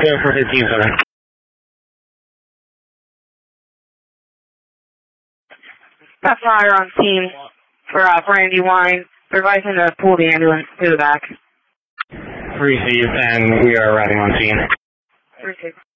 for 15-7. Got fire on scene for Brandy Wine. They're advising to pull the ambulance to the back. Received, and we are arriving on scene. Received.